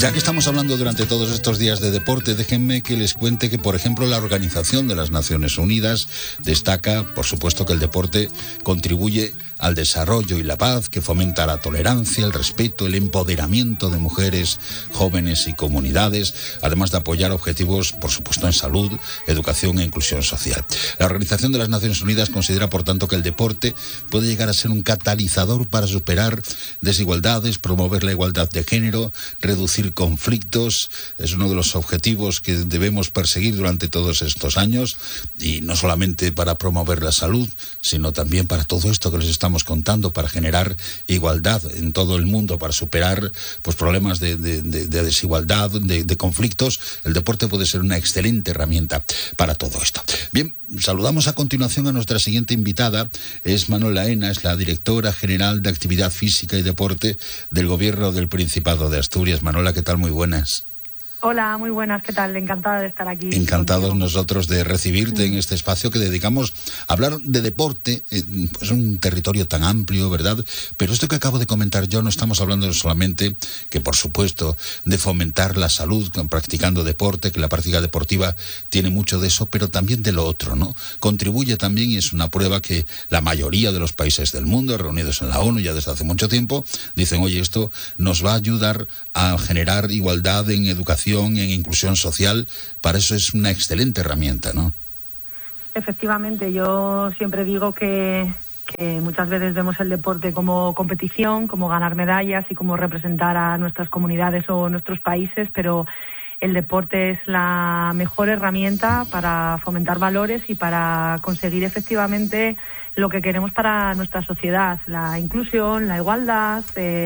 Ya que estamos hablando durante todos estos días de deporte, déjenme que les cuente que, por ejemplo, la Organización de las Naciones Unidas destaca, por supuesto, que el deporte contribuye al desarrollo y la paz, que fomenta la tolerancia, el respeto, el empoderamiento de mujeres, jóvenes y comunidades, además de apoyar objetivos, por supuesto, en salud, educación e inclusión social. La Organización de las Naciones Unidas considera, por tanto, que el deporte puede llegar a ser un catalizador para superar desigualdades, promover la igualdad de género, reducir conflictos. Es uno de los objetivos que debemos perseguir durante todos estos años, y no solamente para promover la salud, sino también para todo esto que les estamos contando, para generar igualdad en todo el mundo, para superar pues problemas de desigualdad, de conflictos. El deporte puede ser una excelente herramienta para todo esto. Bien, saludamos a continuación a nuestra siguiente invitada. Es Manuela Ena, es la directora general de Actividad Física y Deporte del Gobierno del Principado de Asturias. Manuela, ¿qué tal? Muy buenas. Hola, muy buenas, ¿qué tal? Encantada de estar aquí. Encantados contigo. Nosotros de recibirte en este espacio que dedicamos a hablar de deporte. Es un territorio tan amplio, ¿verdad? Pero esto que acabo de comentar yo, no estamos hablando solamente, que por supuesto, de fomentar la salud practicando deporte, que la práctica deportiva tiene mucho de eso, pero también de lo otro, ¿no? Contribuye también, y es una prueba que la mayoría de los países del mundo, reunidos en la ONU ya desde hace mucho tiempo, dicen, oye, esto nos va a ayudar a generar igualdad en educación, en inclusión social. Para eso es una excelente herramienta, ¿no? Efectivamente, yo siempre digo que muchas veces vemos el deporte como competición, como ganar medallas y como representar a nuestras comunidades o nuestros países, pero el deporte es la mejor herramienta para fomentar valores y para conseguir efectivamente lo que queremos para nuestra sociedad: la inclusión, la igualdad,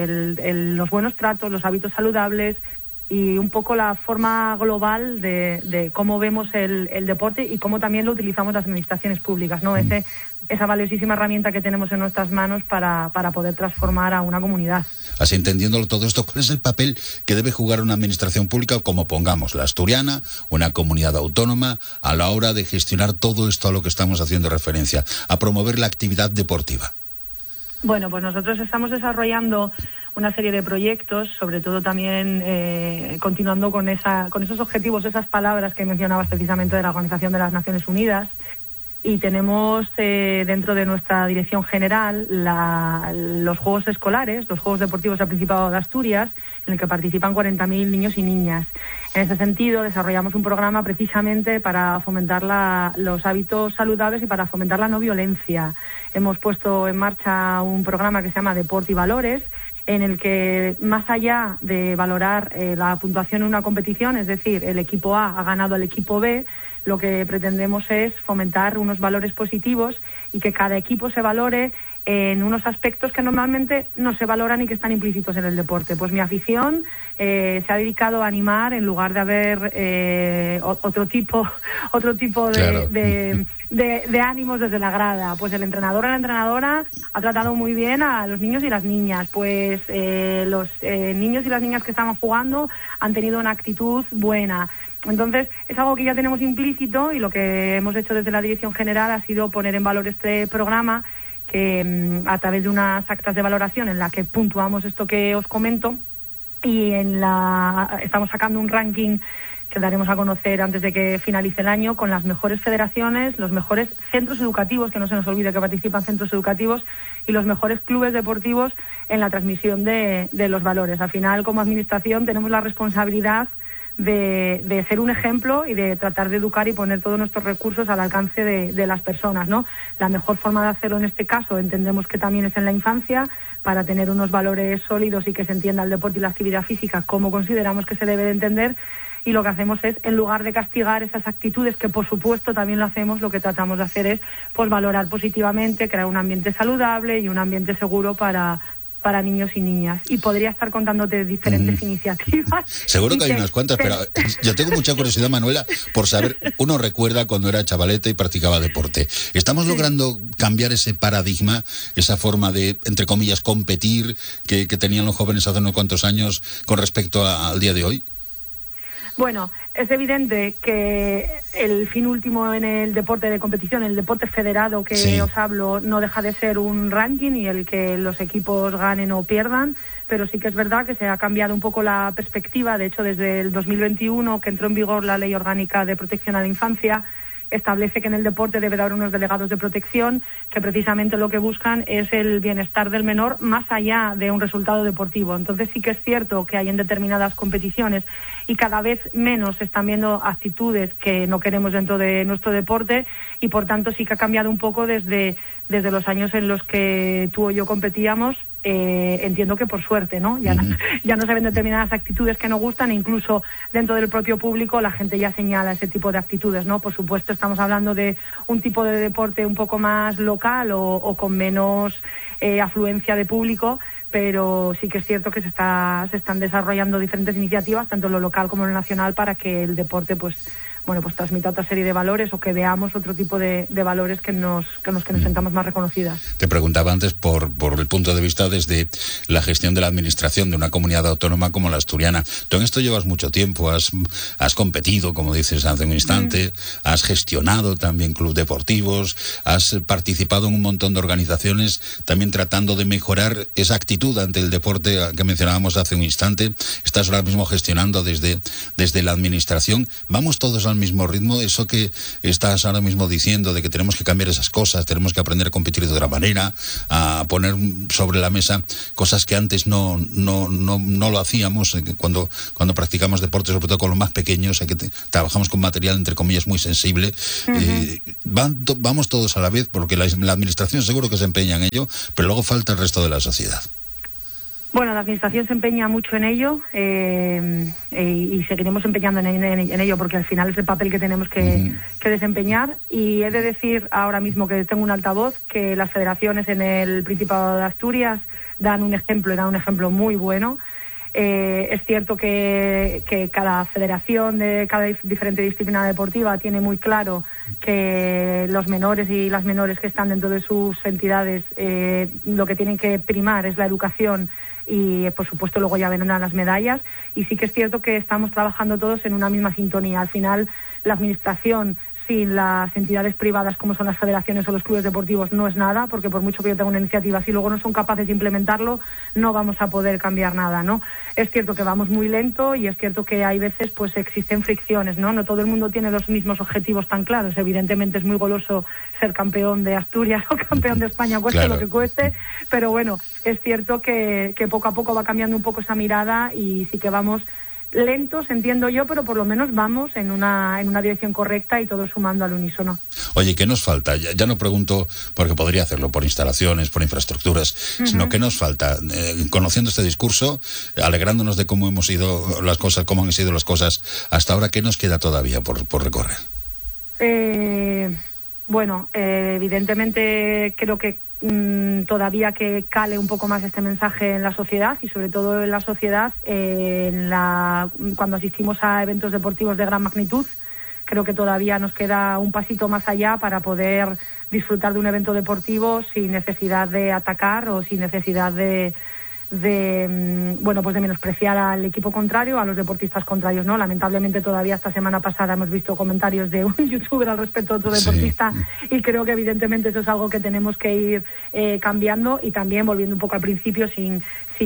los buenos tratos, los hábitos saludables, y un poco la forma global de cómo vemos el deporte y cómo también lo utilizamos las administraciones públicas, ¿no? Esa valiosísima herramienta que tenemos en nuestras manos para poder transformar a una comunidad. Así, entendiéndolo todo esto, ¿cuál es el papel que debe jugar una administración pública, como pongamos la asturiana, una comunidad autónoma, a la hora de gestionar todo esto a lo que estamos haciendo referencia, a promover la actividad deportiva? Bueno, pues nosotros estamos desarrollando una serie de proyectos, sobre todo también continuando con esos objetivos, esas palabras que mencionabas precisamente de la Organización de las Naciones Unidas, y tenemos dentro de nuestra dirección general los Juegos Escolares, los Juegos Deportivos del Principado de Asturias, en el que participan 40.000 niños y niñas. En ese sentido, desarrollamos un programa precisamente para fomentar los hábitos saludables y para fomentar la no violencia. Hemos puesto en marcha un programa que se llama Deporte y Valores, en el que, más allá de valorar la puntuación en una competición, es decir, el equipo A ha ganado al equipo B, lo que pretendemos es fomentar unos valores positivos y que cada equipo se valore en unos aspectos que normalmente no se valoran y que están implícitos en el deporte. Pues mi afición se ha dedicado a animar, en lugar de haber otro tipo de ánimos desde la grada. Pues el entrenador o la entrenadora ha tratado muy bien a los niños y las niñas. Pues los niños y las niñas que estaban jugando han tenido una actitud buena. Entonces, es algo que ya tenemos implícito, y lo que hemos hecho desde la Dirección General ha sido poner en valor este programa, que a través de unas actas de valoración en la que puntuamos esto que os comento, y estamos sacando un ranking que daremos a conocer antes de que finalice el año, con las mejores federaciones, los mejores centros educativos, que no se nos olvide que participan centros educativos, y los mejores clubes deportivos en la transmisión de los valores. Al final, como administración, tenemos la responsabilidad de ser un ejemplo y de tratar de educar y poner todos nuestros recursos al alcance de las personas, ¿no? La mejor forma de hacerlo en este caso entendemos que también es en la infancia, para tener unos valores sólidos y que se entienda el deporte y la actividad física como consideramos que se debe de entender. Y lo que hacemos es, en lugar de castigar esas actitudes, que por supuesto también lo hacemos, lo que tratamos de hacer es pues valorar positivamente, crear un ambiente saludable y un ambiente seguro para niños y niñas. Y podría estar contándote diferentes iniciativas. Seguro que hay unas cuantas, pero yo tengo mucha curiosidad, Manuela, por saber. Uno recuerda cuando era chavaleta y practicaba deporte. ¿Estamos logrando cambiar ese paradigma, esa forma de, entre comillas, competir que tenían los jóvenes hace unos cuantos años con respecto al día de hoy? Bueno, es evidente que el fin último en el deporte de competición, el deporte federado que Sí. os hablo, no deja de ser un ranking y el que los equipos ganen o pierdan, pero sí que es verdad que se ha cambiado un poco la perspectiva. De hecho, desde el 2021, que entró en vigor la Ley Orgánica de Protección a la Infancia, establece que en el deporte debe de haber unos delegados de protección que precisamente lo que buscan es el bienestar del menor más allá de un resultado deportivo. Entonces sí que es cierto que hay en determinadas competiciones y cada vez menos se están viendo actitudes que no queremos dentro de nuestro deporte y por tanto sí que ha cambiado un poco desde los años en los que tú o yo competíamos. Entiendo que por suerte, ¿no? Ya no se ven determinadas actitudes que no gustan, e incluso dentro del propio público la gente ya señala ese tipo de actitudes, ¿no? Por supuesto estamos hablando de un tipo de deporte un poco más local o con menos afluencia de público, pero sí que es cierto que se están desarrollando diferentes iniciativas, tanto en lo local como en lo nacional, para que el deporte pues transmita otra serie de valores o que veamos otro tipo de valores que nos sentamos más reconocidas. Te preguntaba antes por el punto de vista desde la gestión de la administración de una comunidad autónoma como la asturiana. Tú en esto llevas mucho tiempo, has competido, como dices hace un instante, has gestionado también clubes deportivos, has participado en un montón de organizaciones, también tratando de mejorar esa actitud ante el deporte que mencionábamos hace un instante. Estás ahora mismo gestionando desde la administración. ¿Vamos todos al mismo ritmo? Eso que estás ahora mismo diciendo de que tenemos que cambiar esas cosas, tenemos que aprender a competir de otra manera, a poner sobre la mesa cosas que antes no lo hacíamos cuando practicamos deporte, sobre todo con los más pequeños, que trabajamos con material entre comillas muy sensible. Vamos todos a la vez, porque la administración seguro que se empeña en ello, pero luego falta el resto de la sociedad. Bueno, la Administración se empeña mucho en ello y seguiremos empeñando en ello porque al final es el papel que tenemos que desempeñar. Y he de decir ahora mismo que tengo un altavoz, que las federaciones en el Principado de Asturias dan un ejemplo muy bueno. Es cierto que cada federación de cada diferente disciplina deportiva tiene muy claro que los menores y las menores que están dentro de sus entidades lo que tienen que primar es la educación y por supuesto luego ya vendrán las medallas, y sí que es cierto que estamos trabajando todos en una misma sintonía. Al final la administración sin las entidades privadas como son las federaciones o los clubes deportivos no es nada, porque por mucho que yo tenga una iniciativa, si luego no son capaces de implementarlo, no vamos a poder cambiar nada, ¿no? Es cierto que vamos muy lento y es cierto que hay veces pues existen fricciones, ¿no? No todo el mundo tiene los mismos objetivos tan claros. Evidentemente es muy goloso ser campeón de Asturias o campeón de España, cueste claro. Lo que cueste, pero bueno, es cierto que poco a poco va cambiando un poco esa mirada y sí que vamos lentos, entiendo yo, pero por lo menos vamos en una dirección correcta y todos sumando al unísono. Oye, ¿qué nos falta? Ya no pregunto porque podría hacerlo por instalaciones, por infraestructuras, sino ¿qué nos falta? Conociendo este discurso, alegrándonos de cómo hemos ido las cosas, cómo han sido las cosas hasta ahora, ¿qué nos queda todavía por recorrer? Bueno, evidentemente creo que todavía que cale un poco más este mensaje en la sociedad y sobre todo en la sociedad cuando asistimos a eventos deportivos de gran magnitud. Creo que todavía nos queda un pasito más allá para poder disfrutar de un evento deportivo sin necesidad de atacar o sin necesidad de menospreciar al equipo contrario, a los deportistas contrarios, ¿no? Lamentablemente todavía esta semana pasada hemos visto comentarios de un youtuber al respecto de otro deportista y creo que evidentemente eso es algo que tenemos que ir cambiando y también volviendo un poco al principio sin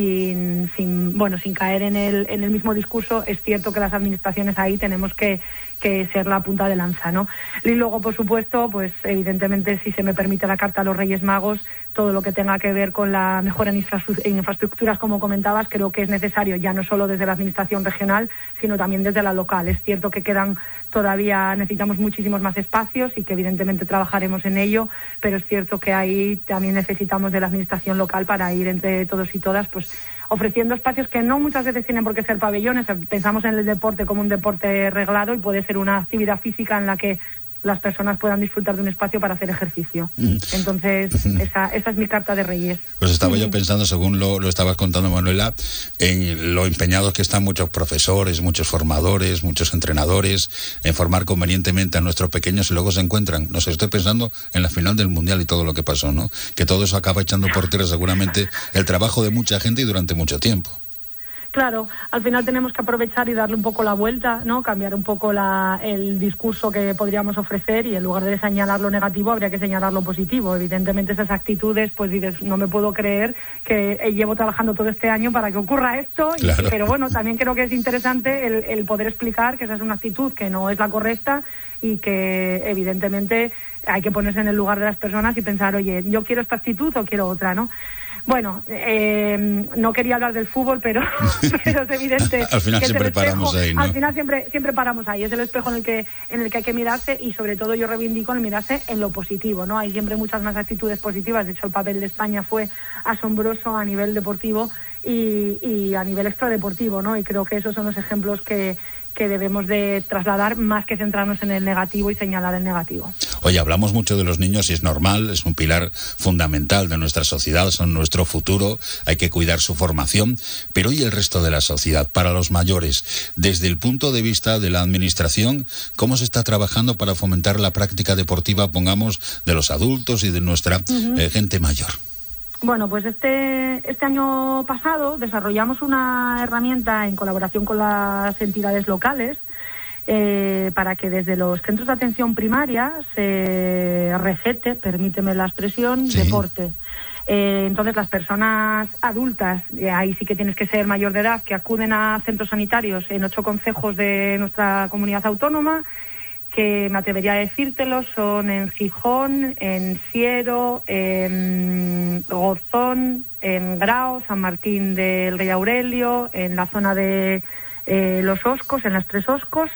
caer en el mismo discurso. Es cierto que las administraciones ahí tenemos que ser la punta de lanza, ¿no? Y luego, por supuesto, pues evidentemente, si se me permite la carta a los Reyes Magos, todo lo que tenga que ver con la mejora en infraestructuras, como comentabas, creo que es necesario, ya no solo desde la administración regional, sino también desde la local. Es cierto que necesitamos muchísimos más espacios y que evidentemente trabajaremos en ello, pero es cierto que ahí también necesitamos de la administración local para ir entre todos y todas, pues ofreciendo espacios que no muchas veces tienen por qué ser pabellones. Pensamos en el deporte como un deporte reglado y puede ser una actividad física en la que las personas puedan disfrutar de un espacio para hacer ejercicio. Entonces, esa es mi carta de Reyes. Pues estaba yo pensando, según lo estabas contando, Manuela, en lo empeñados que están muchos profesores, muchos formadores, muchos entrenadores en formar convenientemente a nuestros pequeños y luego se encuentran. No sé, estoy pensando en la final del Mundial y todo lo que pasó, ¿no? Que todo eso acaba echando por tierra seguramente el trabajo de mucha gente y durante mucho tiempo. Claro, al final tenemos que aprovechar y darle un poco la vuelta, ¿no? Cambiar un poco el discurso que podríamos ofrecer, y en lugar de señalar lo negativo habría que señalar lo positivo. Evidentemente esas actitudes, pues dices, no me puedo creer que llevo trabajando todo este año para que ocurra esto, claro. Pero bueno, también creo que es interesante el poder explicar que esa es una actitud que no es la correcta y que evidentemente hay que ponerse en el lugar de las personas y pensar, oye, yo quiero esta actitud o quiero otra, ¿no? Bueno, no quería hablar del fútbol, pero es evidente. Al final que siempre paramos ahí, ¿no? Al final siempre paramos ahí. Es el espejo en el que hay que mirarse, y sobre todo yo reivindico el mirarse en lo positivo, ¿no? Hay siempre muchas más actitudes positivas. De hecho, el papel de España fue asombroso a nivel deportivo y a nivel extradeportivo, ¿no? Y creo que esos son los ejemplos que debemos de trasladar, más que centrarnos en el negativo y señalar el negativo. Oye, hablamos mucho de los niños y es normal, es un pilar fundamental de nuestra sociedad, son nuestro futuro, hay que cuidar su formación, pero ¿y el resto de la sociedad? Para los mayores, desde el punto de vista de la administración, ¿cómo se está trabajando para fomentar la práctica deportiva, pongamos, de los adultos y de nuestra gente mayor? Bueno, pues este año pasado desarrollamos una herramienta en colaboración con las entidades locales para que desde los centros de atención primaria se recete, permíteme la expresión, sí, deporte. Entonces las personas adultas, ahí sí que tienes que ser mayor de edad, que acuden a centros sanitarios en 8 concejos de nuestra comunidad autónoma, que me atrevería a decírtelo, son en Gijón, en Siero, en Gozón, en Grao, San Martín del Rey Aurelio, en la zona de Los Oscos, en las 3 Oscos,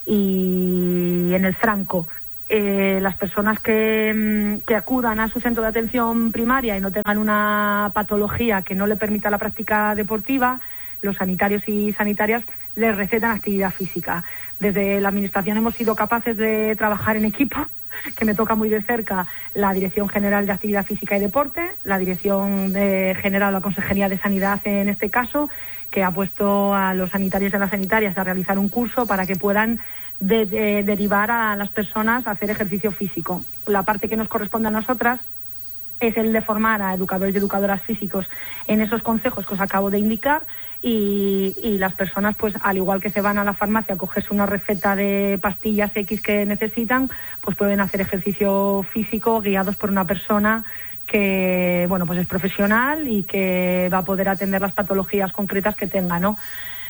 y en el Franco. Las personas que acudan a su centro de atención primaria y no tengan una patología que no le permita la práctica deportiva, los sanitarios y sanitarias les recetan actividad física. Desde la Administración hemos sido capaces de trabajar en equipo, que me toca muy de cerca la Dirección General de Actividad Física y Deporte, la Dirección General, la Consejería de Sanidad en este caso, que ha puesto a los sanitarios y las sanitarias a realizar un curso para que puedan derivar a las personas a hacer ejercicio físico. La parte que nos corresponde a nosotras es el de formar a educadores y educadoras físicos en esos consejos que os acabo de indicar, y las personas, pues al igual que se van a la farmacia a cogerse una receta de pastillas X que necesitan, pues pueden hacer ejercicio físico guiados por una persona que, bueno, pues es profesional y que va a poder atender las patologías concretas que tenga, ¿no?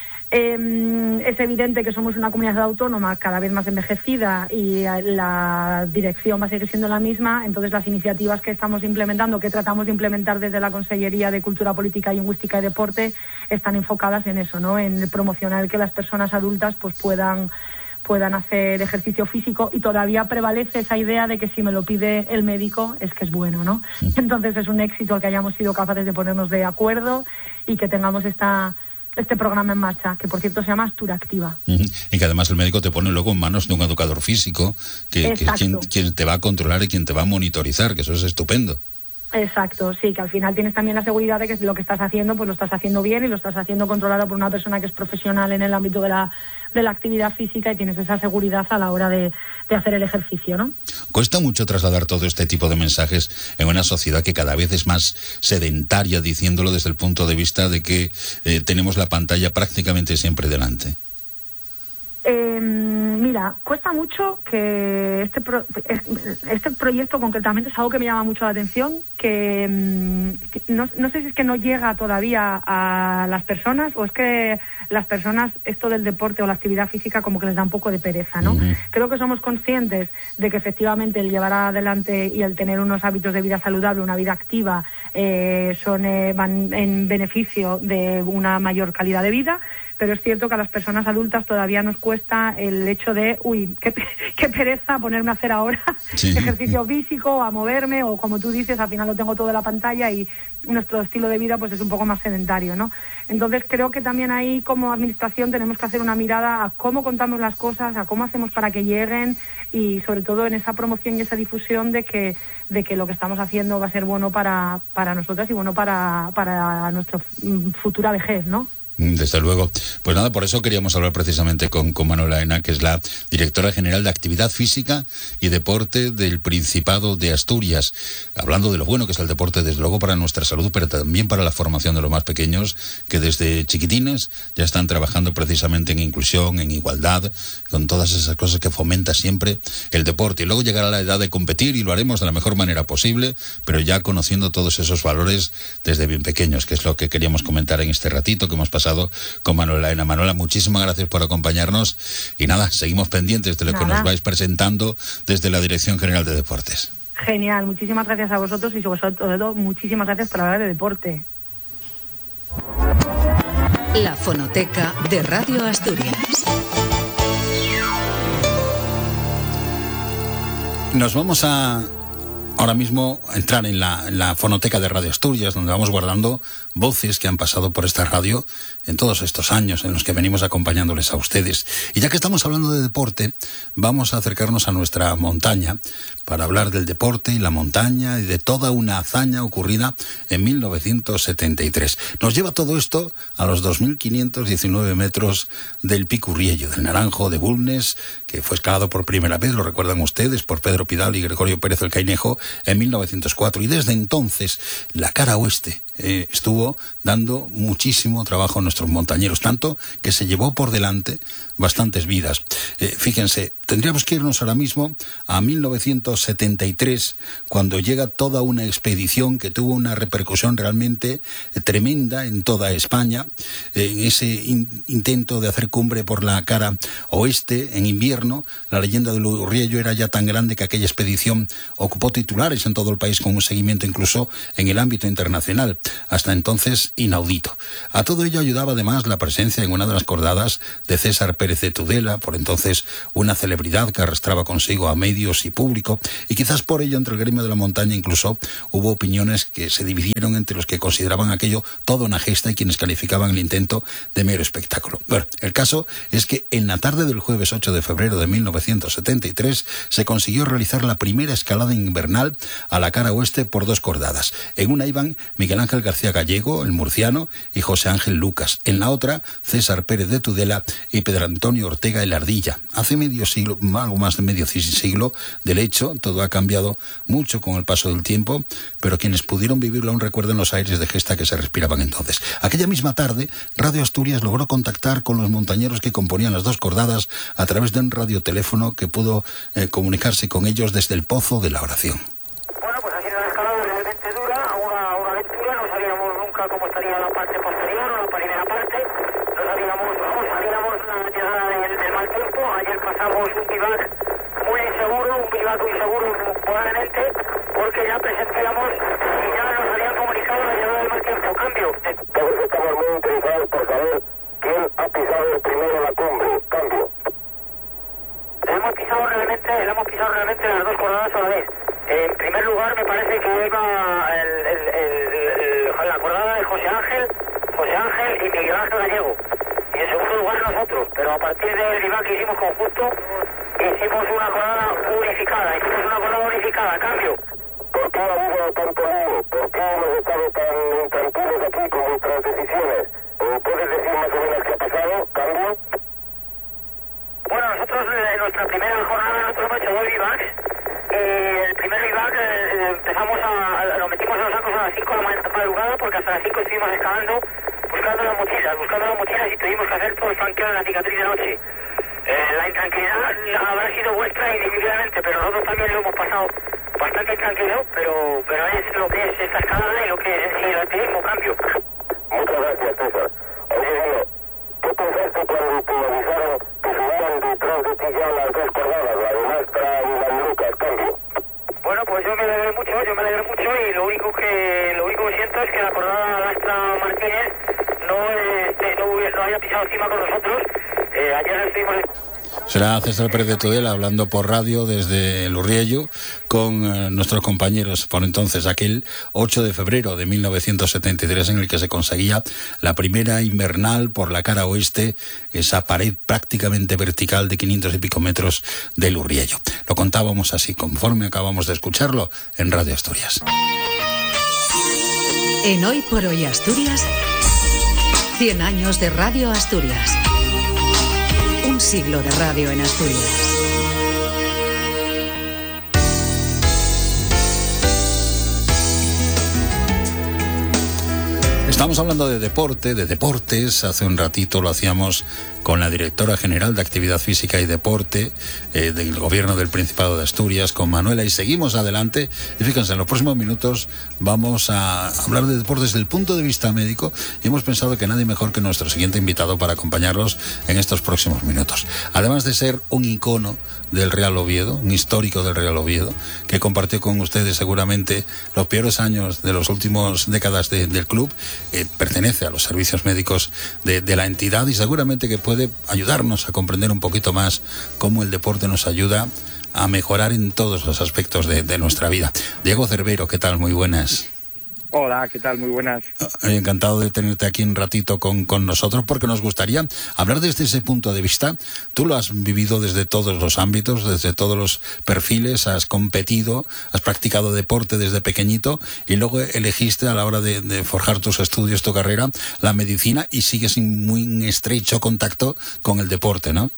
Es evidente que somos una comunidad autónoma cada vez más envejecida y la dirección va a seguir siendo la misma. Entonces las iniciativas que estamos implementando, que tratamos de implementar desde la Consellería de Cultura, Política, Lingüística y Deporte, están enfocadas en eso, ¿no? En promocionar que las personas adultas pues puedan hacer ejercicio físico, y todavía prevalece esa idea de que si me lo pide el médico es que es bueno, ¿no? Entonces es un éxito el que hayamos sido capaces de ponernos de acuerdo y que tengamos este programa en marcha, que por cierto se llama Asturactiva. Y que además el médico te pone luego en manos de un educador físico, que es quien te va a controlar y quien te va a monitorizar, que eso es estupendo. Exacto, sí, que al final tienes también la seguridad de que lo que estás haciendo, pues lo estás haciendo bien y lo estás haciendo controlado por una persona que es profesional en el ámbito de la actividad física, y tienes esa seguridad a la hora de hacer el ejercicio, ¿no? Cuesta mucho trasladar todo este tipo de mensajes en una sociedad que cada vez es más sedentaria, diciéndolo desde el punto de vista de que tenemos la pantalla prácticamente siempre delante. Mira, cuesta mucho que este proyecto concretamente es algo que me llama mucho la atención, que no sé si es que no llega todavía a las personas, o es que las personas esto del deporte o la actividad física como que les da un poco de pereza, ¿no? Creo que somos conscientes de que efectivamente el llevar adelante y el tener unos hábitos de vida saludable, una vida activa, van en beneficio de una mayor calidad de vida. Pero es cierto que a las personas adultas todavía nos cuesta el hecho de, qué pereza ponerme a hacer ahora ejercicio físico, a moverme, o como tú dices, al final lo tengo todo en la pantalla y nuestro estilo de vida pues es un poco más sedentario, ¿no? Entonces creo que también ahí como administración tenemos que hacer una mirada a cómo contamos las cosas, a cómo hacemos para que lleguen, y sobre todo en esa promoción y esa difusión de que lo que estamos haciendo va a ser bueno para nosotras y bueno para nuestra futura vejez, ¿no? Desde luego. Pues nada, por eso queríamos hablar precisamente con Manuela Aena, que es la directora general de Actividad Física y Deporte del Principado de Asturias. Hablando de lo bueno que es el deporte, desde luego para nuestra salud, pero también para la formación de los más pequeños, que desde chiquitines ya están trabajando precisamente en inclusión, en igualdad, con todas esas cosas que fomenta siempre el deporte. Y luego llegará la edad de competir y lo haremos de la mejor manera posible, pero ya conociendo todos esos valores desde bien pequeños, que es lo que queríamos comentar en este ratito que hemos pasado con Manuela Aena. Manuela, muchísimas gracias por acompañarnos y nada, seguimos pendientes de lo que nos vais presentando desde la Dirección General de Deportes. Genial, muchísimas gracias a vosotros y sobre todo muchísimas gracias por hablar de deporte. La fonoteca de Radio Asturias. Nos vamos a ahora mismo entrar en la fonoteca de Radio Asturias, donde vamos guardando voces que han pasado por esta radio en todos estos años en los que venimos acompañándoles a ustedes. Y ya que estamos hablando de deporte, vamos a acercarnos a nuestra montaña para hablar del deporte y la montaña y de toda una hazaña ocurrida en 1973. Nos lleva todo esto a los 2.519 metros del Pico Urriello, del Naranjo de Bulnes, que fue escalado por primera vez, lo recuerdan ustedes, por Pedro Pidal y Gregorio Pérez el Cainejo en 1904. Y desde entonces la cara oeste estuvo dando muchísimo trabajo a nuestros montañeros, tanto que se llevó por delante bastantes vidas. Fíjense, tendríamos que irnos ahora mismo a 1973, cuando llega toda una expedición que tuvo una repercusión realmente tremenda en toda España, en ese intento de hacer cumbre por la cara oeste en invierno. La leyenda del Urriello era ya tan grande que aquella expedición ocupó titulares en todo el país, con un seguimiento incluso en el ámbito internacional, hasta entonces inaudito. A todo ello ayudaba además la presencia en una de las cordadas de César Pérez de Tudela, por entonces una celebridad que arrastraba consigo a medios y público, y quizás por ello entre el gremio de la montaña incluso hubo opiniones que se dividieron entre los que consideraban aquello toda una gesta y quienes calificaban el intento de mero espectáculo. Bueno, el caso es que en la tarde del jueves 8 de febrero de 1973 se consiguió realizar la primera escalada invernal a la cara oeste por dos cordadas. En una iban Miguel Ángel García Gallego, el murciano, y José Ángel Lucas. En la otra, César Pérez de Tudela y Pedro Antonio Ortega el Ardilla. Hace medio siglo, algo más de medio siglo, del hecho, todo ha cambiado mucho con el paso del tiempo, pero quienes pudieron vivirlo aún recuerdan los aires de gesta que se respiraban entonces. Aquella misma tarde, Radio Asturias logró contactar con los montañeros que componían las dos cordadas a través de un radioteléfono que pudo comunicarse con ellos desde el Pozo de la Oración. Bueno, pues ha sido una escalada realmente dura, una aventura. No sabíamos nunca cómo estaría la parte posterior o la primera parte. No sabíamos la llegada del mal tiempo. Ayer pasamos un bivac muy inseguro, probablemente, porque ya presentíamos y ya nos habían comunicado la llegada del mal tiempo. Cambio. Todos estamos muy interesados por saber quién ha pisado primero la cumbre. Cambio. Hemos pisado realmente las dos cordadas a la vez. En primer lugar, me parece que iba la cordada de José Ángel y Miguel Ángel Gallego. Y en segundo lugar nosotros. Pero a partir del bivac que hicimos conjunto, hicimos una cordada unificada. Cambio. ¿Por qué ha habido tanto lío? ¿Por qué hemos estado tan intranquilos aquí con nuestras decisiones? ¿Puedes decir más o menos qué ha pasado? Cambio. Bueno, nosotros en nuestra primera jornada hemos hecho dos bivacs. El primer bivac lo metimos en los sacos a las 5 de la madrugada, porque hasta las 5 estuvimos escalando, buscando las mochilas y tuvimos que hacer todo el flanqueo en la cicatriz de noche. La intranquilidad habrá sido vuestra indiscutiblemente, pero nosotros también lo hemos pasado bastante tranquilo, pero es lo que es esta escalada y lo que es el alpinismo. Cambio. Muchas gracias, César. Oye, Dino, ¿qué pensaste cuando te avisaron que subían detrás de ti ya las dos cordadas, la de Mastra y la de Lucas? Cambio. Bueno, pues yo me alegré mucho y lo único que siento es que la cordada Lastra Martínez no haya pisado encima con nosotros. Ayer estuvimos... Será César Pérez de Tudela hablando por radio desde el Urriello con nuestros compañeros por entonces, aquel 8 de febrero de 1973 en el que se conseguía la primera invernal por la cara oeste, esa pared prácticamente vertical de 500 y pico metros del Urriello. Lo contábamos así, conforme acabamos de escucharlo en Radio Asturias. En Hoy por Hoy Asturias, 100 años de Radio Asturias. Un siglo de radio en Asturias. Estamos hablando de deporte, de deportes. Hace un ratito lo hacíamos con la directora general de Actividad Física y Deporte del Gobierno del Principado de Asturias, con Manuela, y seguimos adelante. Y fíjense, en los próximos minutos vamos a hablar de deportes desde el punto de vista médico, y hemos pensado que nadie mejor que nuestro siguiente invitado para acompañarlos en estos próximos minutos. Además de ser un icono del Real Oviedo, un histórico del Real Oviedo, que compartió con ustedes seguramente los peores años de las últimas décadas del club, pertenece a los servicios médicos de la entidad, y seguramente que puede ayudarnos a comprender un poquito más cómo el deporte nos ayuda a mejorar en todos los aspectos de nuestra vida. Diego Cervero, ¿qué tal? Muy buenas. Hola, ¿qué tal? Muy buenas. Encantado de tenerte aquí un ratito con nosotros, porque nos gustaría hablar desde ese punto de vista. Tú lo has vivido desde todos los ámbitos, desde todos los perfiles, has competido, has practicado deporte desde pequeñito, y luego elegiste a la hora de forjar tus estudios, tu carrera, la medicina, y sigues en muy estrecho contacto con el deporte, ¿no?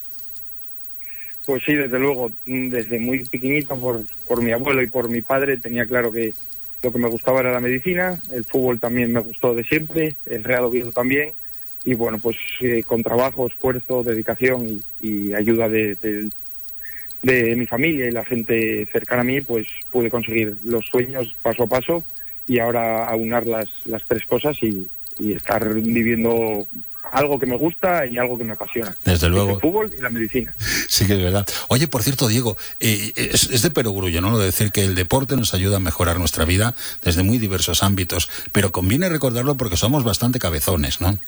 Pues sí, desde luego, desde muy pequeñito, por mi abuelo y por mi padre, tenía claro que lo que me gustaba era la medicina. El fútbol también me gustó de siempre, el Real Oviedo también, y bueno, pues con trabajo, esfuerzo, dedicación y ayuda de mi familia y la gente cercana a mí, pues pude conseguir los sueños paso a paso, y ahora aunar las tres cosas y estar viviendo algo que me gusta y algo que me apasiona. Desde luego. El fútbol y la medicina. Sí que es verdad. Oye, por cierto, Diego, es de perogrullo, ¿no?, lo de decir que el deporte nos ayuda a mejorar nuestra vida desde muy diversos ámbitos, pero conviene recordarlo porque somos bastante cabezones, ¿no?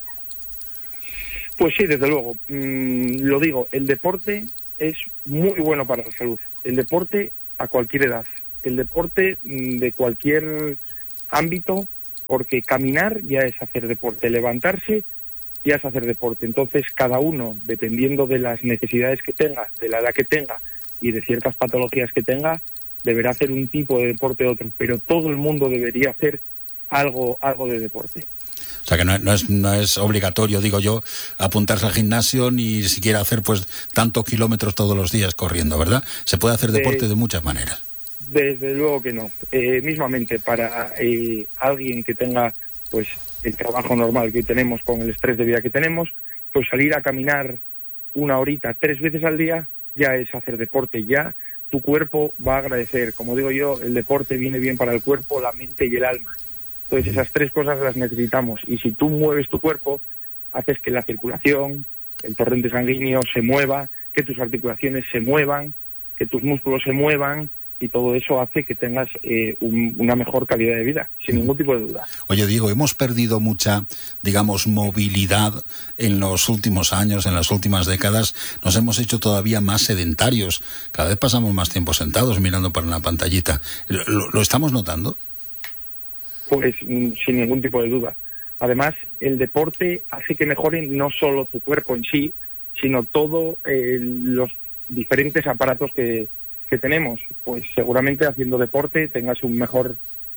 Pues sí, desde luego. Lo digo, el deporte es muy bueno para la salud. El deporte a cualquier edad. El deporte de cualquier ámbito, porque caminar ya es hacer deporte, levantarse ya es hacer deporte. Entonces, cada uno, dependiendo de las necesidades que tenga, de la edad que tenga y de ciertas patologías que tenga, deberá hacer un tipo de deporte u otro, pero todo el mundo debería hacer algo de deporte. O sea que no es obligatorio, digo yo, apuntarse al gimnasio, ni siquiera hacer pues tantos kilómetros todos los días corriendo, ¿verdad? Se puede hacer deporte de muchas maneras. Desde luego que no. Mismamente para alguien que tenga pues el trabajo normal que tenemos, con el estrés de vida que tenemos, pues salir a caminar 1 horita 3 veces al día ya es hacer deporte. Ya tu cuerpo va a agradecer. Como digo yo, el deporte viene bien para el cuerpo, la mente y el alma. Entonces esas 3 cosas las necesitamos, y si tú mueves tu cuerpo, haces que la circulación, el torrente sanguíneo se mueva, que tus articulaciones se muevan, que tus músculos se muevan, y todo eso hace que tengas una mejor calidad de vida, sin ningún tipo de duda. Oye, Diego, hemos perdido mucha, digamos, movilidad en los últimos años, en las últimas décadas. Nos hemos hecho todavía más sedentarios. Cada vez pasamos más tiempo sentados mirando para una pantallita. ¿Lo estamos notando? Pues sin ningún tipo de duda. Además, el deporte hace que mejore no solo tu cuerpo en sí, sino todos los diferentes aparatos que tenemos. Pues seguramente haciendo deporte tengas un mejor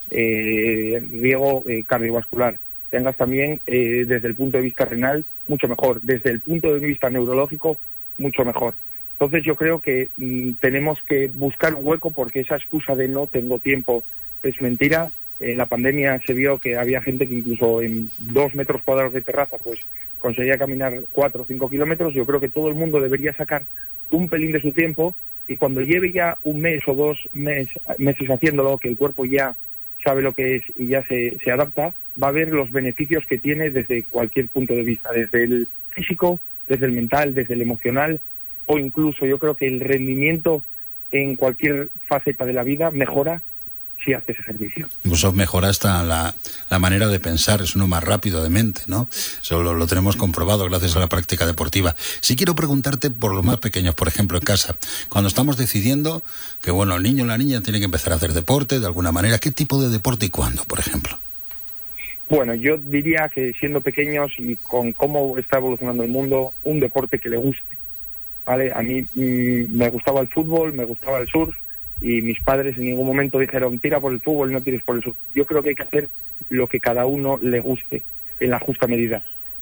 riego cardiovascular, tengas también desde el punto de vista renal mucho mejor, desde el punto de vista neurológico mucho mejor. Entonces yo creo que tenemos que buscar un hueco, porque esa excusa de no tengo tiempo es mentira. En la pandemia se vio que había gente que incluso en 2 metros cuadrados de terraza pues conseguía caminar 4 o 5 kilómetros. Yo creo que todo el mundo debería sacar un pelín de su tiempo, y cuando lleve ya 1 mes o 2 meses haciéndolo, que el cuerpo ya sabe lo que es y ya se adapta, va a ver los beneficios que tiene desde cualquier punto de vista, desde el físico, desde el mental, desde el emocional, o incluso yo creo que el rendimiento en cualquier faceta de la vida mejora si haces ejercicio. Incluso mejora hasta la manera de pensar, es uno más rápido de mente, ¿no? Eso lo tenemos comprobado gracias a la práctica deportiva. Sí quiero preguntarte por los más pequeños, por ejemplo, en casa. Cuando estamos decidiendo que, bueno, el niño o la niña tiene que empezar a hacer deporte de alguna manera, ¿qué tipo de deporte y cuándo, por ejemplo? Bueno, yo diría que siendo pequeños y con cómo está evolucionando el mundo, un deporte que le guste, ¿vale? A mí me gustaba el fútbol, me gustaba el surf, y mis padres en ningún momento dijeron tira por el fútbol, no tires por el surf. Yo creo que hay que hacer lo que cada uno le guste, en la justa medida.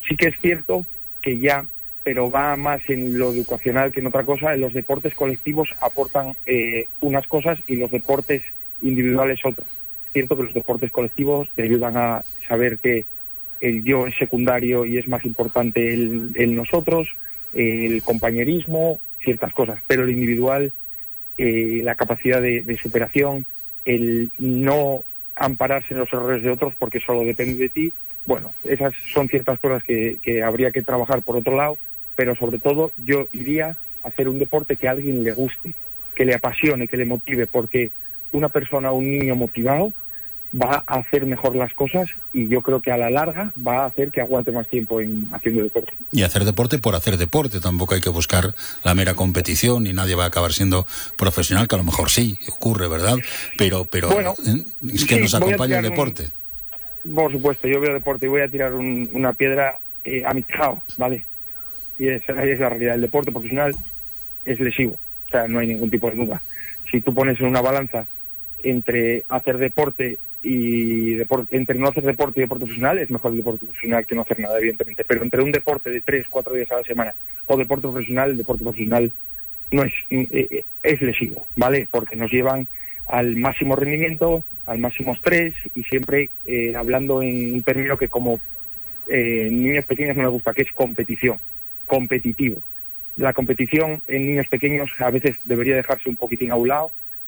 Sí que es cierto que ya, pero va más en lo educacional que en otra cosa, en los deportes colectivos aportan unas cosas y los deportes individuales otras. Es cierto que los deportes colectivos te ayudan a saber que el yo es secundario y es más importante el nosotros, el compañerismo, ciertas cosas, pero el individual, la capacidad de superación, el no ampararse en los errores de otros porque solo depende de ti, bueno, esas son ciertas cosas que habría que trabajar por otro lado, pero sobre todo yo iría a hacer un deporte que a alguien le guste, que le apasione, que le motive, porque una persona, un niño motivado va a hacer mejor las cosas y yo creo que a la larga va a hacer que aguante más tiempo haciendo deporte. Y hacer deporte por hacer deporte, tampoco hay que buscar la mera competición y nadie va a acabar siendo profesional, que a lo mejor sí, ocurre, ¿verdad? Pero bueno, es que sí, nos acompaña el deporte. Por supuesto, yo veo deporte y voy a tirar una piedra a mi tejado, ¿vale? Y esa es la realidad. El deporte profesional es lesivo, o sea, no hay ningún tipo de duda. Si tú pones en una balanza entre hacer deporte y entre no hacer deporte y deporte profesional, es mejor el deporte profesional que no hacer nada, evidentemente, pero entre un deporte de 3-4 días a la semana o deporte profesional, el deporte profesional no es lesivo, ¿vale? Porque nos llevan al máximo rendimiento, al máximo estrés y siempre hablando en un término que como niños pequeños no me gusta, que es competitivo. La competición en niños pequeños a veces debería dejarse un poquitín a un lado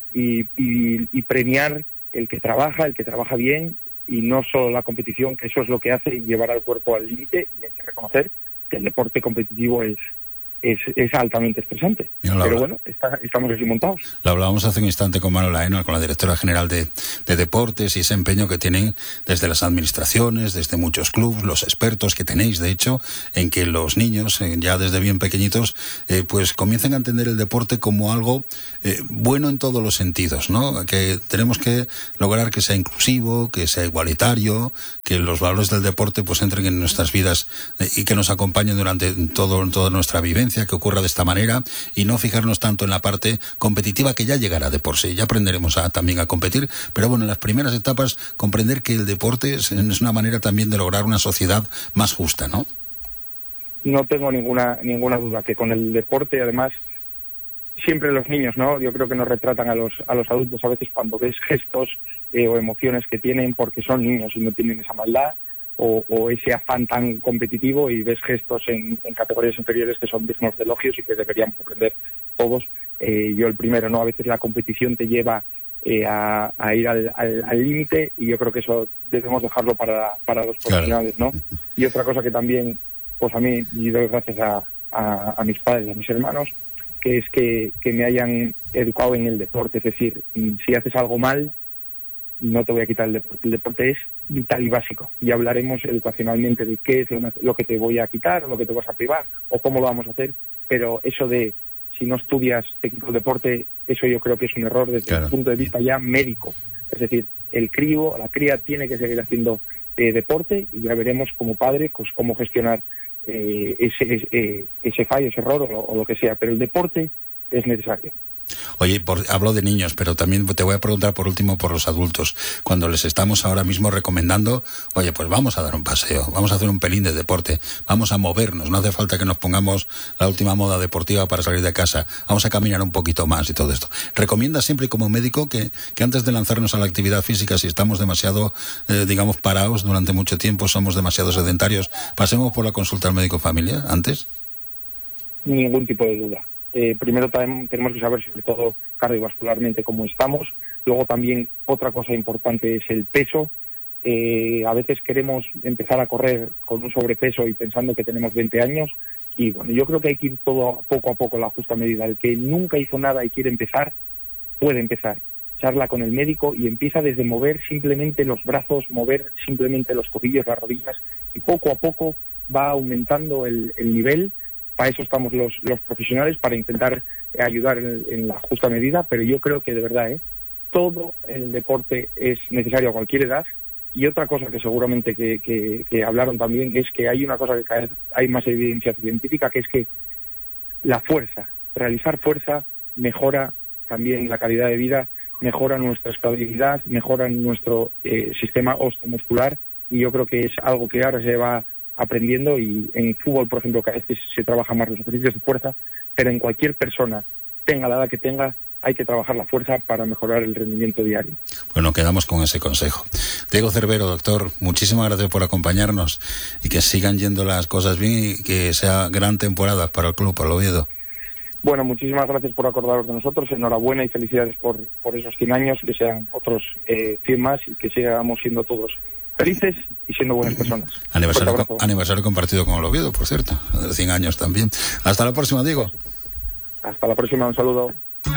y premiar el que trabaja bien y no solo la competición, que eso es lo que hace llevar al cuerpo al límite, y hay que reconocer que el deporte competitivo es altamente estresante. Pero bueno, estamos así montados. Lo hablábamos hace un instante con Manuela Aenor, con la directora general de Deportes, y ese empeño que tienen desde las administraciones, desde muchos clubes, los expertos que tenéis, de hecho, en que los niños, ya desde bien pequeñitos, pues comiencen a entender el deporte como algo bueno en todos los sentidos, ¿no? Que tenemos que lograr que sea inclusivo, que sea igualitario, que los valores del deporte pues entren en nuestras vidas y que nos acompañen durante toda nuestra vivencia, que ocurra de esta manera, y no fijarnos tanto en la parte competitiva, que ya llegará de por sí, ya aprenderemos también a competir, pero bueno, en las primeras etapas comprender que el deporte es una manera también de lograr una sociedad más justa, ¿no? No tengo ninguna duda que con el deporte, además, siempre los niños, ¿no? Yo creo que nos retratan a los adultos a veces cuando ves gestos o emociones que tienen porque son niños y no tienen esa maldad o ese afán tan competitivo, y ves gestos en categorías inferiores que son dignos de elogios y que deberíamos aprender todos. Yo el primero, ¿no? A veces la competición te lleva a ir al límite, y yo creo que eso debemos dejarlo para los profesionales, ¿no? Y otra cosa que también, pues a mí, y doy gracias a mis padres y a mis hermanos, que es que me hayan educado en el deporte. Es decir, si haces algo mal, no te voy a quitar el deporte. El deporte es vital y básico, y hablaremos educacionalmente de qué es lo que te voy a quitar o lo que te vas a privar o cómo lo vamos a hacer, pero eso de si no estudias técnico de deporte, eso yo creo que es un error desde el punto de vista ya médico. Es decir, el crío, la cría tiene que seguir haciendo deporte, y ya veremos como padre pues cómo gestionar ese fallo, ese error o lo que sea, pero el deporte es necesario. Oye, hablo de niños, pero también te voy a preguntar por último por los adultos. Cuando les estamos ahora mismo recomendando, oye, pues vamos a dar un paseo, vamos a hacer un pelín de deporte, vamos a movernos, no hace falta que nos pongamos la última moda deportiva para salir de casa, vamos a caminar un poquito más y todo esto. ¿Recomiendas siempre como médico que antes de lanzarnos a la actividad física, si estamos demasiado, digamos, parados durante mucho tiempo, somos demasiado sedentarios, pasemos por la consulta al médico familia antes? Ningún tipo de duda. Primero también tenemos que saber sobre todo cardiovascularmente cómo estamos. Luego también otra cosa importante es el peso. A veces queremos empezar a correr con un sobrepeso y pensando que tenemos 20 años. Y bueno, yo creo que hay que ir todo poco a poco, la justa medida. El que nunca hizo nada y quiere empezar, puede empezar. Charla con el médico y empieza desde mover simplemente los brazos, mover simplemente los tobillos, las rodillas, y poco a poco va aumentando el nivel. Para eso estamos los profesionales, para intentar ayudar en la justa medida, pero yo creo que de verdad, todo el deporte es necesario a cualquier edad. Y otra cosa que seguramente que hablaron también es que hay una cosa que cada vez hay más evidencia científica, que es que la fuerza, realizar fuerza mejora también la calidad de vida, mejora nuestra estabilidad, mejora nuestro sistema osteomuscular, y yo creo que es algo que ahora se va aprendiendo, y en fútbol, por ejemplo, cada vez se trabaja más los ejercicios de fuerza, pero en cualquier persona, tenga la edad que tenga, hay que trabajar la fuerza para mejorar el rendimiento diario. Bueno, quedamos con ese consejo. Diego Cervero, doctor, muchísimas gracias por acompañarnos y que sigan yendo las cosas bien y que sea gran temporada para el club, para el Oviedo. Bueno, muchísimas gracias por acordaros de nosotros, enhorabuena y felicidades por esos 100 años, que sean otros 100 más y que sigamos siendo todos felices y siendo buenas personas. Aniversario compartido con el Oviedo, por cierto, de 100 años también. Hasta la próxima, Diego. Hasta la próxima, un saludo.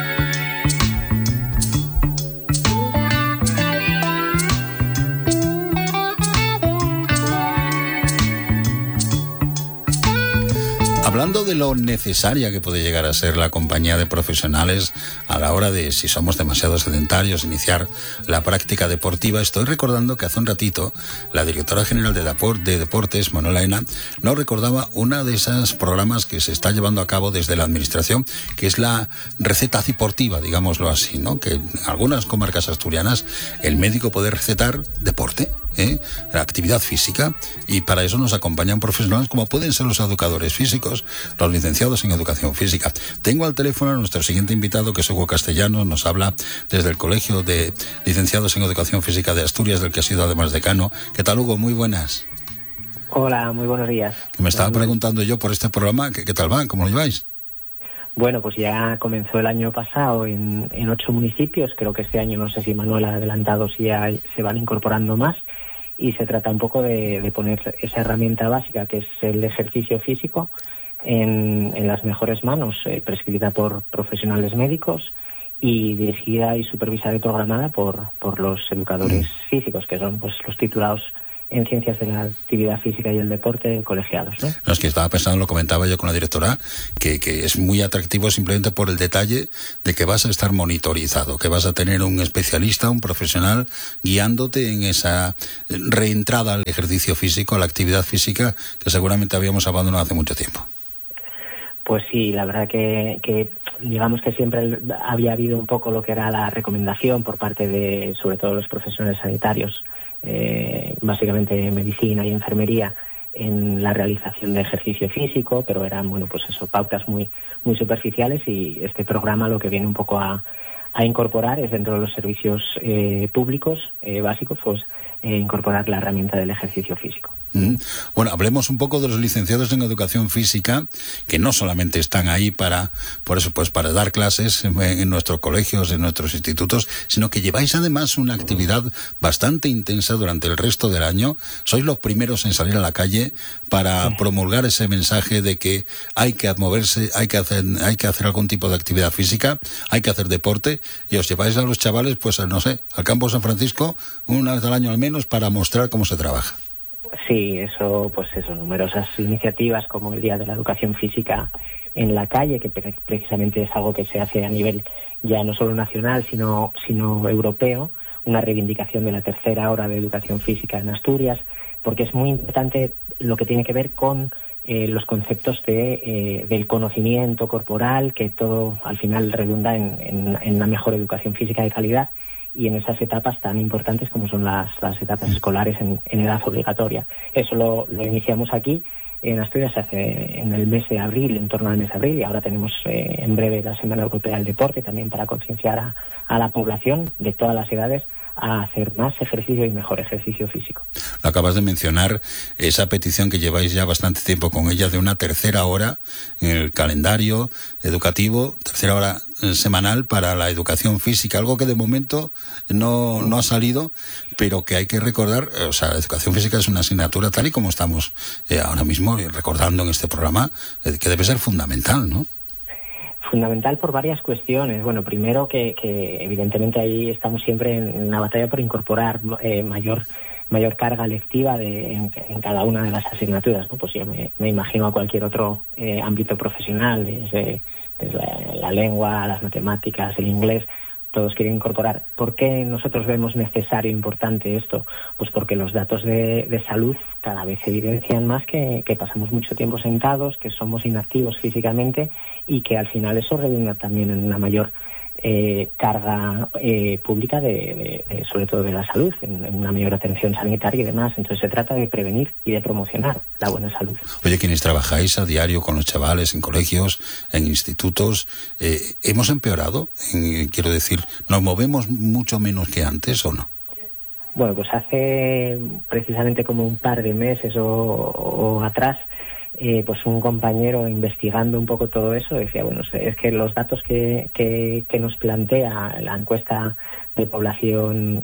Hablando de lo necesaria que puede llegar a ser la compañía de profesionales a la hora de, si somos demasiado sedentarios, iniciar la práctica deportiva, estoy recordando que hace un ratito la directora general de Deportes, Manuela Ena, nos recordaba una de esos programas que se está llevando a cabo desde la administración, que es la receta deportiva, digámoslo así, ¿no? Que en algunas comarcas asturianas el médico puede recetar deporte, la actividad física, y para eso nos acompañan profesionales como pueden ser los educadores físicos, los licenciados en educación física. Tengo al teléfono a nuestro siguiente invitado, que es Hugo Castellanos, nos habla desde el Colegio de Licenciados en Educación Física de Asturias, del que ha sido además decano. ¿Qué tal, Hugo? Muy buenas. Hola, muy buenos días. Me estaba preguntando yo por este programa, ¿qué tal va? ¿Cómo lo lleváis? Bueno, pues ya comenzó el año pasado en 8 municipios, creo que este año, no sé si Manuel ha adelantado, si ya se van incorporando más, y se trata un poco de poner esa herramienta básica, que es el ejercicio físico, en las mejores manos, prescrita por profesionales médicos y dirigida y supervisada y programada por los educadores físicos, que son pues los titulados en ciencias de la actividad física y el deporte colegiados, ¿no? No, es que estaba pensando, lo comentaba yo con la directora, que es muy atractivo simplemente por el detalle de que vas a estar monitorizado, que vas a tener un especialista, un profesional guiándote en esa reentrada al ejercicio físico, a la actividad física, que seguramente habíamos abandonado hace mucho tiempo. Pues sí, la verdad que digamos que siempre había habido un poco lo que era la recomendación por parte de, sobre todo, los profesionales sanitarios, básicamente medicina y enfermería, en la realización de ejercicio físico, pero eran, bueno, pues eso, pautas muy superficiales, y este programa lo que viene un poco a incorporar es, dentro de los servicios públicos básicos, pues incorporar la herramienta del ejercicio físico. Bueno, hablemos un poco de los licenciados en educación física, que no solamente están ahí para dar clases en nuestros colegios, en nuestros institutos, sino que lleváis además una actividad bastante intensa durante el resto del año. Sois los primeros en salir a la calle para promulgar ese mensaje de que hay que moverse, hay que hacer algún tipo de actividad física, hay que hacer deporte, y os lleváis a los chavales, pues no sé, al campo San Francisco una vez al año al menos, para mostrar cómo se trabaja. Sí, numerosas iniciativas, como el Día de la Educación Física en la calle, que precisamente es algo que se hace a nivel ya no solo nacional, sino europeo, una reivindicación de la tercera hora de educación física en Asturias, porque es muy importante lo que tiene que ver con los conceptos del conocimiento corporal, que todo al final redunda en una mejor educación física de calidad, y en esas etapas tan importantes como son las etapas escolares en edad obligatoria. Eso lo iniciamos aquí en Asturias en el mes de abril, en torno al mes de abril, y ahora tenemos en breve la Semana Europea del Deporte, también para concienciar a la población de todas las edades a hacer más ejercicio y mejor ejercicio físico. Acabas de mencionar esa petición que lleváis ya bastante tiempo con ella, de una tercera hora en el calendario educativo, tercera hora semanal para la educación física, algo que de momento no ha salido, pero que hay que recordar. O sea, la educación física es una asignatura, tal y como estamos ahora mismo recordando en este programa, que debe ser fundamental, ¿no? Fundamental por varias cuestiones. Bueno, primero que evidentemente ahí estamos siempre en una batalla por incorporar mayor carga lectiva en cada una de las asignaturas, ¿no? Pues yo me imagino a cualquier otro ámbito profesional, desde la lengua, las matemáticas, el inglés, todos quieren incorporar. ¿Por qué nosotros vemos necesario e importante esto? Pues porque los datos de salud cada vez evidencian más que pasamos mucho tiempo sentados, que somos inactivos físicamente, y que al final eso redunda también en una mayor carga pública sobre todo de la salud, en una mayor atención sanitaria y demás. Entonces se trata de prevenir y de promocionar la buena salud. Oye, quienes trabajáis a diario con los chavales en colegios, en institutos, ¿hemos empeorado? Quiero decir, ¿nos movemos mucho menos que antes o no? Bueno, pues hace precisamente como un par de meses o atrás, pues un compañero investigando un poco todo eso decía, bueno, es que los datos que nos plantea la encuesta de población,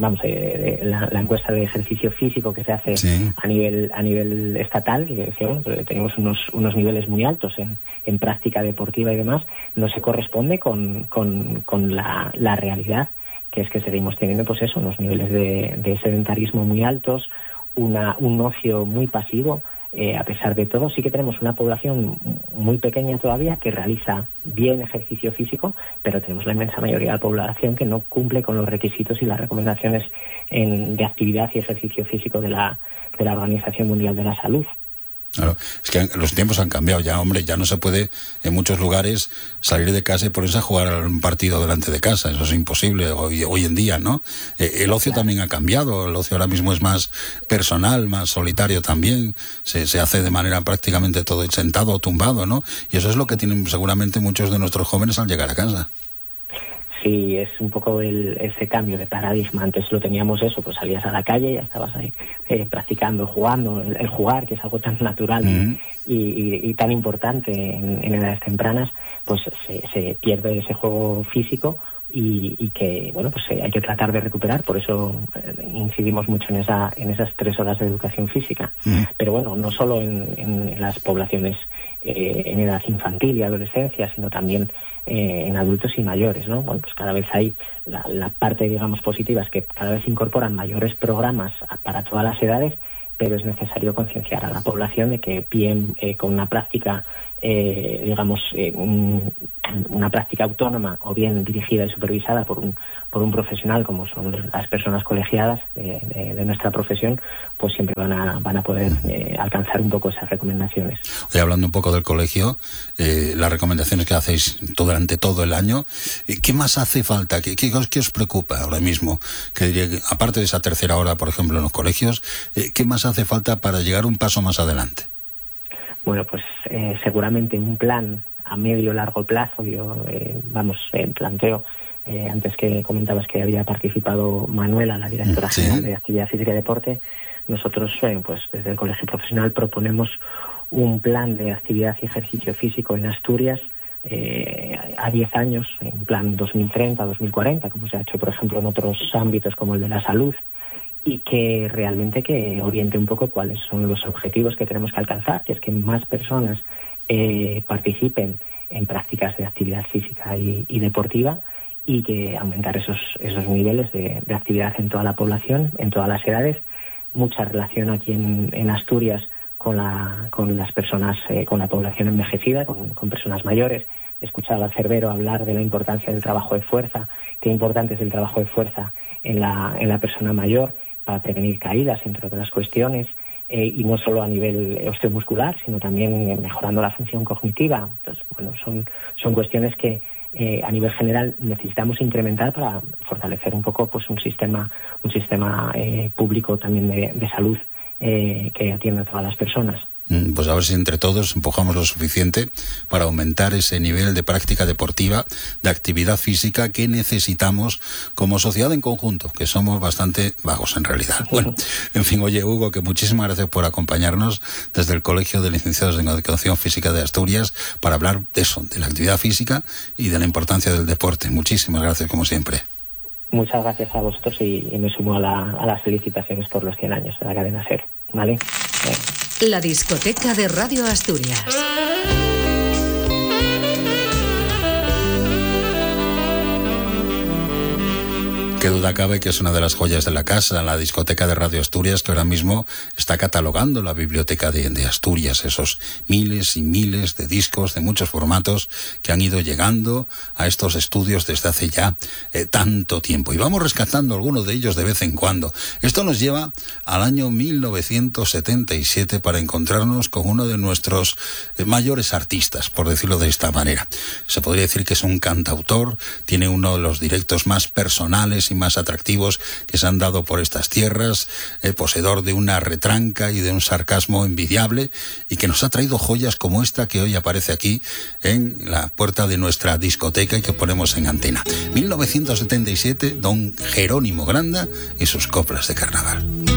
la encuesta de ejercicio físico que se hace a nivel estatal, que decía, bueno, pues tenemos unos niveles muy altos en práctica deportiva y demás, no se corresponde con la realidad, que es que seguimos teniendo pues eso, unos niveles de sedentarismo muy altos, un ocio muy pasivo. A pesar de todo, sí que tenemos una población muy pequeña todavía que realiza bien ejercicio físico, pero tenemos la inmensa mayoría de la población que no cumple con los requisitos y las recomendaciones de actividad y ejercicio físico de la Organización Mundial de la Salud. Claro, es que los tiempos han cambiado ya, hombre, ya no se puede en muchos lugares salir de casa y ponerse a jugar un partido delante de casa, eso es imposible hoy en día, ¿no? El ocio también ha cambiado, el ocio ahora mismo es más personal, más solitario también, se hace de manera prácticamente todo sentado o tumbado, ¿no? Y eso es lo que tienen seguramente muchos de nuestros jóvenes al llegar a casa. Sí, es un poco ese cambio de paradigma. Antes lo teníamos eso, pues salías a la calle y ya estabas ahí practicando, jugando, el jugar, que es algo tan natural y tan importante en edades tempranas, pues se pierde ese juego físico y que, bueno, pues hay que tratar de recuperar. Por eso incidimos mucho en esas 3 horas de educación física. Pero bueno, no solo en las poblaciones en edad infantil y adolescencia, sino también en adultos y mayores, ¿no? Bueno, pues cada vez hay la parte, digamos, positiva es que cada vez incorporan mayores programas para todas las edades, pero es necesario concienciar a la población de que bien con una práctica, una práctica autónoma o bien dirigida y supervisada por un profesional, como son las personas colegiadas de nuestra profesión, pues siempre van a poder alcanzar un poco esas recomendaciones. Hoy hablando un poco del colegio, las recomendaciones que hacéis durante todo el año, ¿qué más hace falta? ¿Qué os preocupa ahora mismo? Que diría que, aparte de esa tercera hora, por ejemplo, en los colegios, ¿qué más hace falta para llegar un paso más adelante? Bueno, pues seguramente un plan a medio largo plazo. Yo planteo, antes que comentabas que había participado Manuela, la directora general de Actividad Física y Deporte, nosotros pues desde el Colegio Profesional proponemos un plan de actividad y ejercicio físico en Asturias a 10 años, en plan 2030-2040, como se ha hecho por ejemplo en otros ámbitos como el de la salud, y que realmente que oriente un poco cuáles son los objetivos que tenemos que alcanzar, que es que más personas participen en prácticas de actividad física y deportiva, y que aumentar esos niveles de actividad en toda la población, en todas las edades. Mucha relación aquí en Asturias con las personas, con la población envejecida, con personas mayores. He escuchado a Cervero hablar de la importancia del trabajo de fuerza, qué importante es el trabajo de fuerza en la persona mayor para prevenir caídas, entre otras cuestiones, y no solo a nivel osteomuscular, sino también mejorando la función cognitiva. Entonces, bueno, son cuestiones que a nivel general necesitamos incrementar para fortalecer un poco pues un sistema público también de salud que atienda a todas las personas. Pues a ver si entre todos empujamos lo suficiente para aumentar ese nivel de práctica deportiva, de actividad física que necesitamos como sociedad en conjunto, que somos bastante vagos en realidad. Bueno, en fin, oye Hugo, que muchísimas gracias por acompañarnos desde el Colegio de Licenciados en Educación Física de Asturias para hablar de eso, de la actividad física y de la importancia del deporte. Muchísimas gracias como siempre. Muchas gracias a vosotros y me sumo a las felicitaciones por los 100 años de la cadena SER. ¿Vale? La discoteca de Radio Asturias. Qué duda cabe que es una de las joyas de la casa, la discoteca de Radio Asturias, que ahora mismo está catalogando la biblioteca de Asturias, esos miles y miles de discos de muchos formatos que han ido llegando a estos estudios desde hace ya tanto tiempo. Y vamos rescatando algunos de ellos de vez en cuando. Esto nos lleva al año 1977 para encontrarnos con uno de nuestros mayores artistas, por decirlo de esta manera. Se podría decir que es un cantautor, tiene uno de los directos más personales y más atractivos que se han dado por estas tierras, poseedor de una retranca y de un sarcasmo envidiable, y que nos ha traído joyas como esta que hoy aparece aquí en la puerta de nuestra discoteca y que ponemos en antena. 1977, don Jerónimo Granda y sus coplas de carnaval.